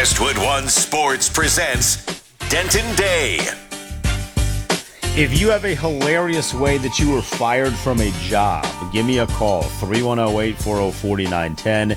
Westwood One Sports presents Denton Day. If you have a hilarious way that you were fired from a job, give me a call, 310-840-4910,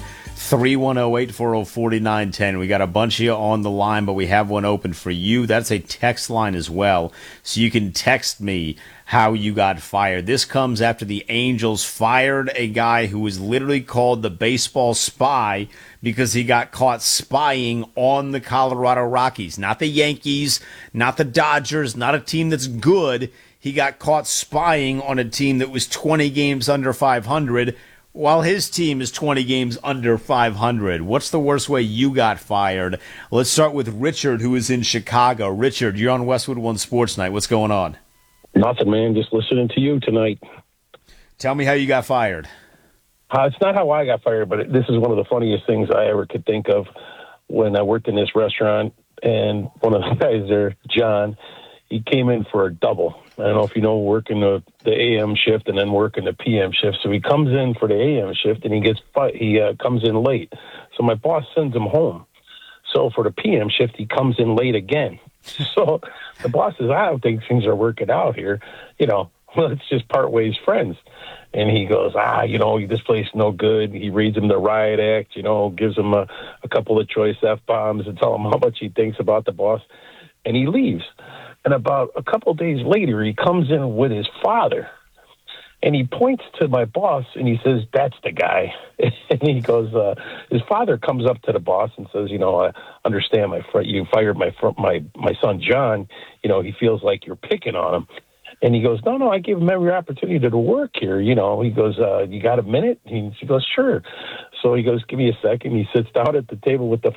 310-840-4910. We got a bunch of you on the line, but we have one open for you. That's a text line as well, so you can text me how you got fired. This comes after the Angels fired a guy who was literally called the baseball spy because he got caught spying on the Colorado Rockies. Not the Yankees, not the Dodgers, not a team that's good. He got caught spying on a team that was 20 games under 500, while his team is 20 games under 500. What's the worst way you got fired? Let's start with Richard, who is in Chicago. Richard, you're on Westwood One Sports Night. What's going on? Nothing, man. Just listening to you tonight. Tell me how you got fired. It's not how I got fired, but this is one of the funniest things I ever could think of when I worked in this restaurant. And one of the guys there, John, he came in for a double. I don't know if you know, working the AM shift and then working the PM shift. So he comes in for the AM shift and he comes in late. So my boss sends him home. So for the PM shift, he comes in late again. So the boss says, I don't think things are working out here. Let's just part ways friends. And he goes, this place is no good. He reads him the riot act, gives him a couple of choice F-bombs and tell him how much he thinks about the boss. And he leaves. And about a couple of days later, he comes in with his father. And he points to my boss and he says, that's the guy. And he goes, his father comes up to the boss and says, I understand you fired my son, John. He feels like you're picking on him. And he goes, no, I gave him every opportunity to work here. He goes, you got a minute? He goes, sure. So he goes, give me a second. He sits down at the table with the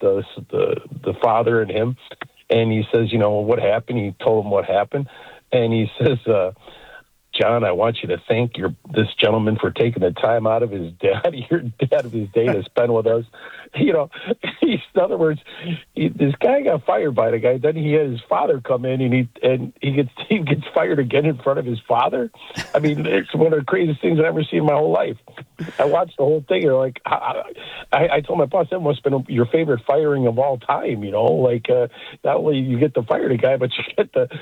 father and him. And he says, what happened? He told him what happened. And he says, John, I want you to thank this gentleman for taking the time out of his day to spend with us. In other words, this guy got fired by the guy. Then he had his father come in, and he gets fired again in front of his father. I mean, it's one of the craziest things I've ever seen in my whole life. I watched the whole thing, and I told my boss that must have been your favorite firing of all time. Not only you get to fire the guy, but you get the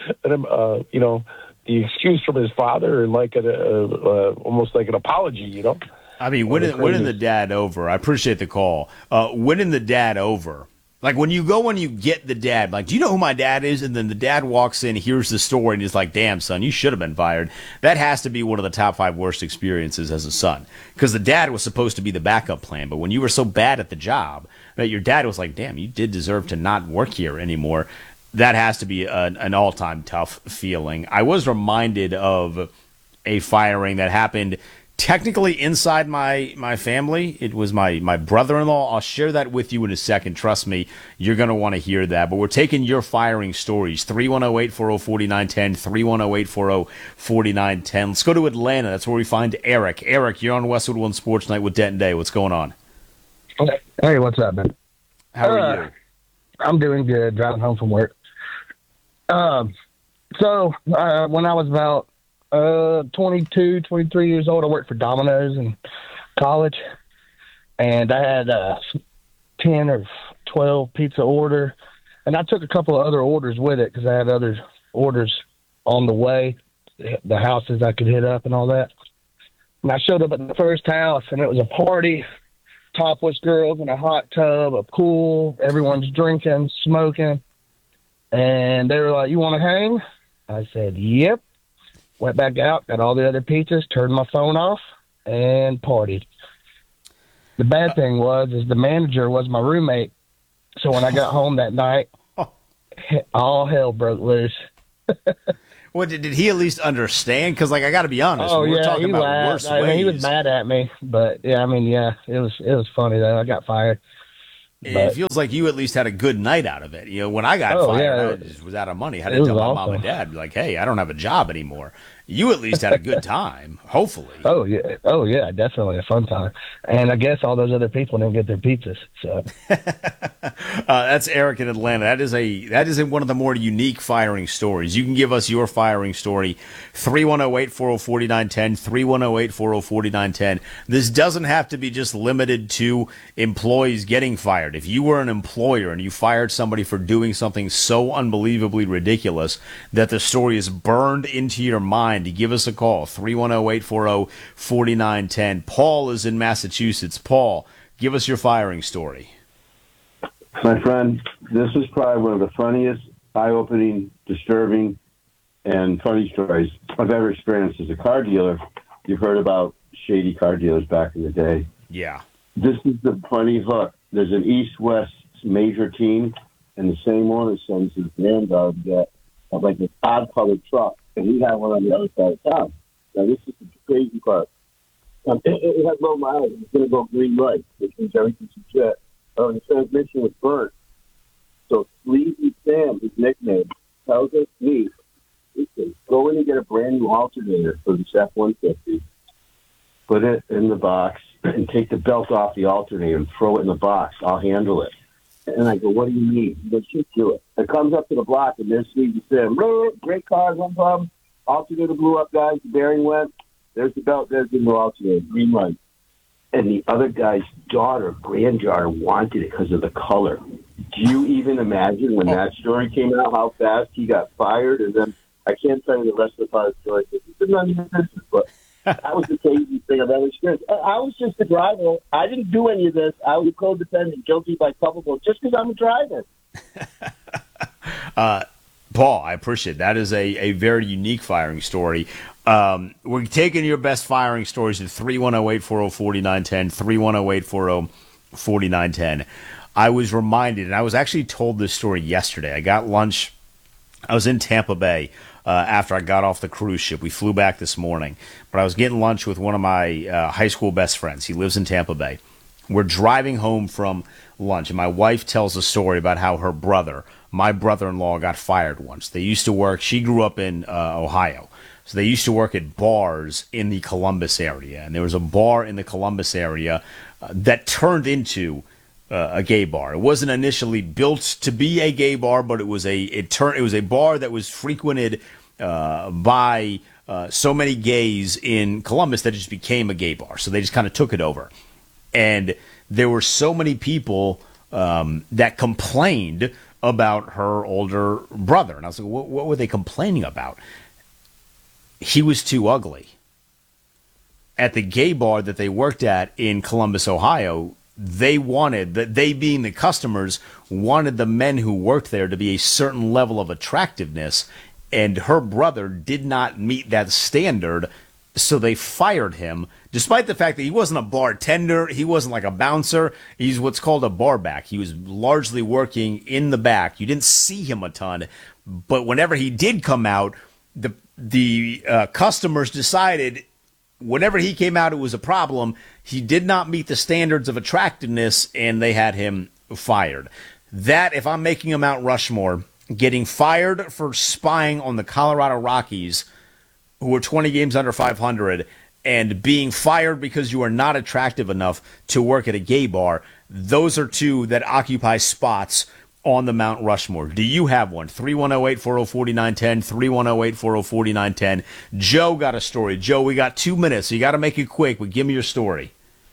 excuse from his father and almost like an apology, I mean, winning the dad over. I appreciate the call. Winning the dad over. Like when you go and you get the dad, like, do you know who my dad is? And then the dad walks in, hears the story, and he's like, damn, son, you should have been fired. That has to be one of the top 5 worst experiences as a son. Because the dad was supposed to be the backup plan. But when you were so bad at the job that your dad was like, damn, you did deserve to not work here anymore. That has to be an all-time tough feeling. I was reminded of a firing that happened technically inside my family. It was my brother-in-law. I'll share that with you in a second. Trust me, you're going to want to hear that. But we're taking your firing stories. 310-840-4910, 310-840-4910. Let's go to Atlanta. That's where we find Eric. Eric, you're on Westwood One Sports Night with Denton Day. What's going on? Hey, what's up, man? How are you? I'm doing good, driving home from work. When I was about 22, 23 years old, I worked for Domino's in college, and I had 10 or 12 pizza order, and I took a couple of other orders with it because I had other orders on the way, the houses I could hit up and all that. And I showed up at the first house, and it was a party, topless girls in a hot tub, a pool, everyone's drinking, smoking. And they were like, you want to hang? I said, yep. Went back out, got all the other pizzas, turned my phone off, and partied. The bad thing is the manager was my roommate. So when I got home that night, all hell broke loose. Well, did he at least understand? Because, I got to be honest, we're talking about worse ways. He was mad at me, but it was funny though. I got fired. It feels like you at least had a good night out of it. When I got fired, I was out of money. I had to tell my mom and dad, like, hey, I don't have a job anymore. you at least had a good time, hopefully. Oh yeah, definitely a fun time. And I guess all those other people didn't get their pizzas. So That's Eric in Atlanta. That is one of the more unique firing stories. You can give us your firing story, 310-840-4910, 310-840-4910. This doesn't have to be just limited to employees getting fired. If you were an employer and you fired somebody for doing something so unbelievably ridiculous that the story is burned into your mind, give us a call, 310-840-4910. Paul is in Massachusetts. Paul, give us your firing story. My friend, this is probably one of the funniest, eye-opening, disturbing, and funny stories I've ever experienced as a car dealer. You've heard about shady car dealers back in the day. Yeah. This is the funny hook. There's an East-West major team, and the same owner sends his granddaughter to get like an odd-colored truck, and we have one on the other side of town. Now, this is the crazy part. It had low mileage. It was going to go green light, which means everything's legit. The transmission was burnt. So Sleepy Sam, his nickname, tells us, me, listen, go in and get a brand new alternator for this F-150, put it in the box, and take the belt off the alternator and throw it in the box. I'll handle it. And I go, what do you need? He goes, shoot to it. It comes up to the block, and there's Sleepy Sam. Great car, no problem. Alternator blew up, guys. The bearing went. There's the belt. There's the new alternator. Green light. And the other guy's granddaughter, wanted it because of the color. Do you even imagine when that story came out, how fast he got fired? And then I can't tell you the rest of the story. It's none of your business, but that was the craziest thing I've ever experienced. I was just a driver. I didn't do any of this. I was codependent, guilty by culpable, just because I'm a driver. Paul, I appreciate it. That is a very unique firing story. We're taking your best firing stories at 310-840-4910, 310-840-4910. I was reminded, and I was actually told this story yesterday. I got lunch. I was in Tampa Bay after I got off the cruise ship. We flew back this morning, but I was getting lunch with one of my high school best friends. He lives in Tampa Bay. We're driving home from lunch, and my wife tells a story about how her brother, my brother-in-law, got fired once. They used to work. She grew up in Ohio. So they used to work at bars in the Columbus area, and there was a bar in the Columbus area that turned into a gay bar. It wasn't initially built to be a gay bar, but it was a bar that was frequented by so many gays in Columbus that it just became a gay bar. So they just kind of took it over, and there were so many people that complained about her older brother, and I was like, what were they complaining about? He was too ugly. At the gay bar that they worked at in Columbus, Ohio, they being the customers, wanted the men who worked there to be a certain level of attractiveness, and her brother did not meet that standard, so they fired him, despite the fact that he wasn't a bartender, he wasn't like a bouncer, he's what's called a barback. He was largely working in the back. You didn't see him a ton, but whenever he did come out, the customers decided whenever he came out, it was a problem. He did not meet the standards of attractiveness, and they had him fired. That, if I'm making a Mount Rushmore, getting fired for spying on the Colorado Rockies, who were 20 games under 500, and being fired because you are not attractive enough to work at a gay bar, those are two that occupy spots on the Mount Rushmore. Do you have one? 310-840-4910, 310-840-4910. Joe got a story. Joe, we got 2 minutes, so you got to make it quick, but give me your story.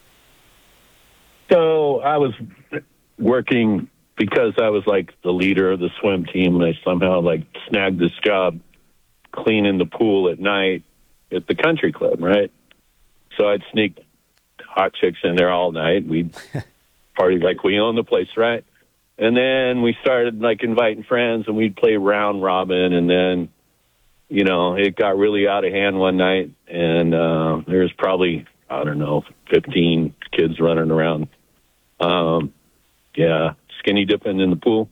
So I was working because I was like the leader of the swim team, and I somehow like snagged this job cleaning the pool at night at the country club, right? So I'd sneak hot chicks in there all night. We'd party like we own the place, right? And then we started like inviting friends, and we'd play round robin. And then, you know, it got really out of hand one night, and there was probably, I don't know, 15 kids running around. Skinny dipping in the pool.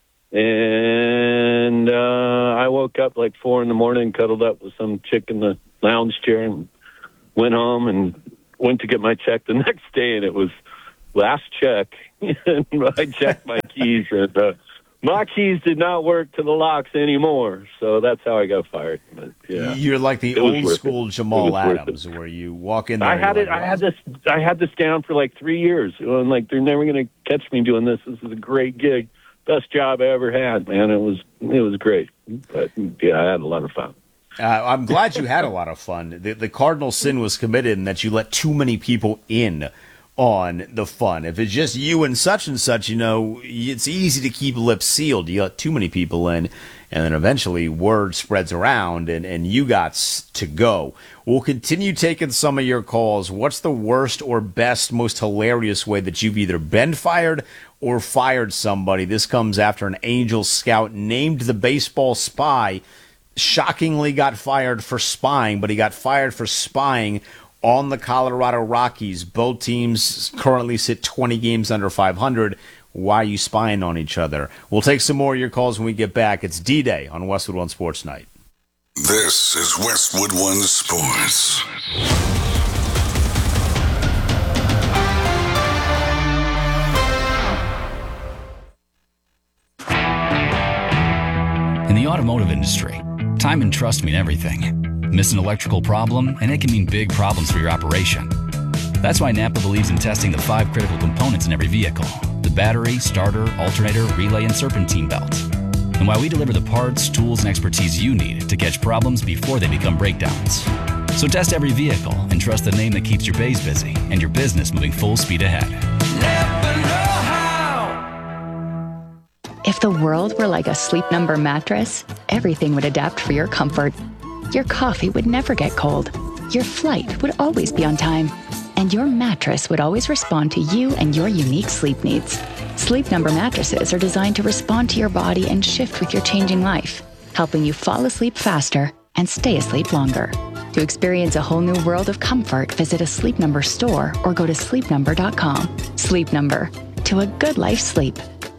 And I woke up like 4 a.m, cuddled up with some chick in the lounge chair, and went home and went to get my check the next day, and it was last check. And I checked my keys, and My keys did not work to the locks anymore, so that's how I got fired. But, yeah, You're like the old school Jamal Adams, where you walk in there. I had this down for like 3 years. I'm like, they're never going to catch me doing this. This is a great gig, best job I ever had, man. It was great. But yeah, I had a lot of fun. I'm glad you had a lot of fun. The cardinal sin was committed in that you let too many people in on the fun. If it's just you and such, it's easy to keep lips sealed. You let too many people in, and then eventually word spreads around, and you got to go. We'll continue taking some of your calls. What's the worst or best, most hilarious way that you've either been fired or fired somebody? This comes after an Angels scout named the baseball spy shockingly got fired for spying, but he got fired for spying on the Colorado Rockies. Both teams currently sit 20 games under 500. Why are you spying on each other? We'll take some more of your calls when we get back. It's D-Day on Westwood One Sports Night. This is Westwood One Sports. In the automotive industry, time and trust mean everything. Miss an electrical problem, and it can mean big problems for your operation. That's why Napa believes in testing the 5 critical components in every vehicle: the battery, starter, alternator, relay, and serpentine belt. And why we deliver the parts, tools, and expertise you need to catch problems before they become breakdowns. So test every vehicle and trust the name that keeps your bays busy and your business moving full speed ahead. Napa know-how. If the world were like a Sleep Number mattress, everything would adapt for your comfort. Your coffee would never get cold. Your flight would always be on time. And your mattress would always respond to you and your unique sleep needs. Sleep Number mattresses are designed to respond to your body and shift with your changing life, helping you fall asleep faster and stay asleep longer. To experience a whole new world of comfort, visit a Sleep Number store or go to sleepnumber.com. Sleep Number. To a good life sleep.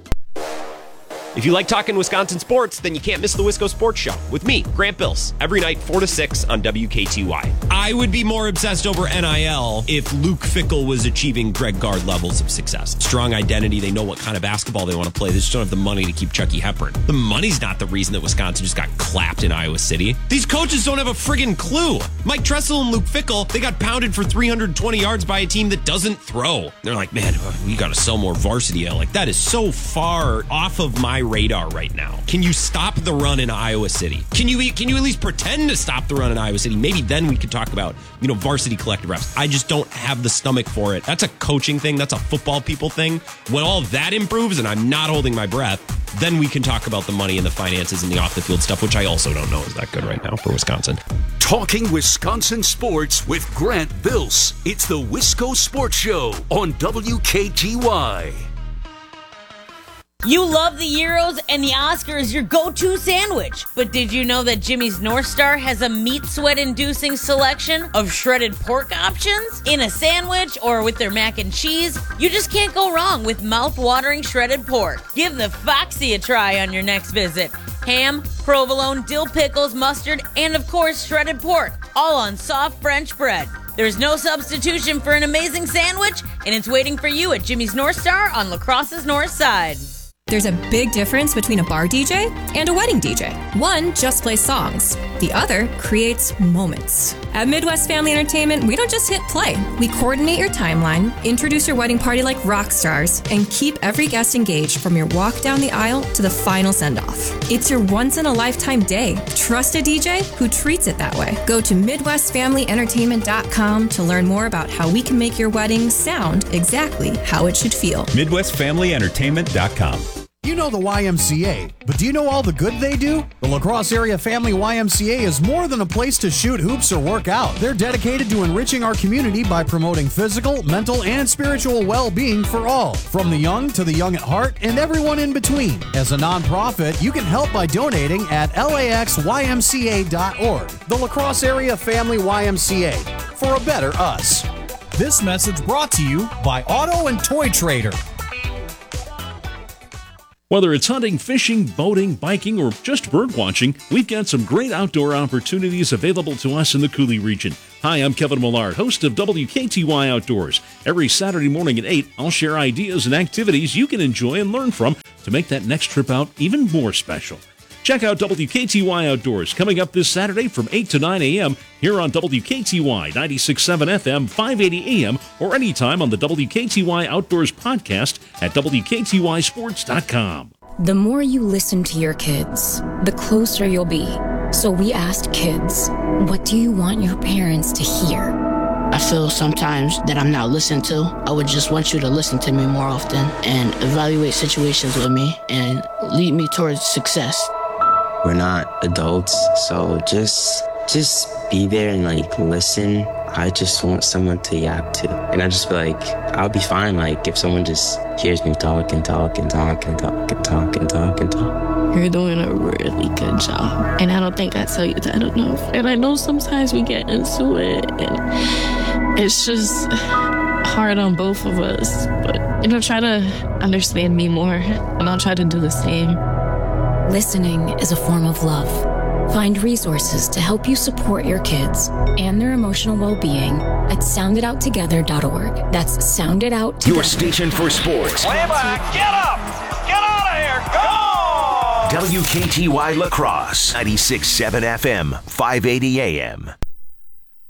If you like talking Wisconsin sports, then you can't miss the Wisco Sports Show with me, Grant Bills, every night 4 to 6 on WKTY. I would be more obsessed over NIL if Luke Fickell was achieving Greg Gard levels of success. Strong identity, they know what kind of basketball they want to play. They just don't have the money to keep Chucky Hepburn. The money's not the reason that Wisconsin just got clapped in Iowa City. These coaches don't have a friggin' clue. Mike Tressel and Luke Fickell, they got pounded for 320 yards by a team that doesn't throw. They're like, man, we got to sell more varsity. Like, that is so far off of my radar right now. Can you stop the run in Iowa City? Can you at least pretend to stop the run in Iowa City? Maybe then we could talk about, varsity collective reps. I just don't have the stomach for it. That's a coaching thing. That's a football people thing. When all that improves, and I'm not holding my breath, then we can talk about the money and the finances and the off the field stuff, which I also don't know is that good right now for Wisconsin. Talking Wisconsin sports with Grant Bills. It's the Wisco Sports Show on WKTY. You love the Euros and the Oscar is your go-to sandwich. But did you know that Jimmy's North Star has a meat sweat-inducing selection of shredded pork options? In a sandwich or with their mac and cheese, you just can't go wrong with mouth-watering shredded pork. Give the Foxy a try on your next visit. Ham, provolone, dill pickles, mustard, and of course shredded pork, all on soft French bread. There's no substitution for an amazing sandwich, and it's waiting for you at Jimmy's North Star on La Crosse's North Side. There's a big difference between a bar DJ and a wedding DJ. One just plays songs. The other creates moments. At Midwest Family Entertainment, we don't just hit play. We coordinate your timeline, introduce your wedding party like rock stars, and keep every guest engaged from your walk down the aisle to the final send-off. It's your once-in-a-lifetime day. Trust a DJ who treats it that way. Go to MidwestFamilyEntertainment.com to learn more about how we can make your wedding sound exactly how it should feel. MidwestFamilyEntertainment.com. You know the YMCA, but do you know all the good they do? The La Crosse Area Family YMCA is more than a place to shoot hoops or work out. They're dedicated to enriching our community by promoting physical, mental, and spiritual well-being for all, from the young to the young at heart and everyone in between. As a nonprofit, you can help by donating at laxymca.org. The La Crosse Area Family YMCA, for a better us. This message brought to you by Auto and Toy Trader. Whether it's hunting, fishing, boating, biking, or just bird watching, we've got some great outdoor opportunities available to us in the Coulee region. Hi, I'm Kevin Millard, host of WKTY Outdoors. Every Saturday morning at 8, I'll share ideas and activities you can enjoy and learn from to make that next trip out even more special. Check out WKTY Outdoors coming up this Saturday from 8 to 9 a.m. here on WKTY 96.7 FM, 580 AM, or anytime on the WKTY Outdoors podcast at WKTYSports.com. The more you listen to your kids, the closer you'll be. So we asked kids, what do you want your parents to hear? I feel sometimes that I'm not listened to. I would just want you to listen to me more often and evaluate situations with me and lead me towards success. We're not adults, so just be there and listen. I just want someone to yap to. And I just feel like I'll be fine if someone just hears me talk and talk and talk and talk and talk and talk and talk. You're doing a really good job. And I don't think I tell you that enough. And I know sometimes we get into it and it's just hard on both of us. But try to understand me more and I'll try to do the same. Listening is a form of love. Find resources to help you support your kids and their emotional well-being at sounditouttogether.org. That's sounditouttogether. Your station for sports. Way back, get up! Get out of here, go! WKTY La Crosse, 96.7 FM, 580 AM.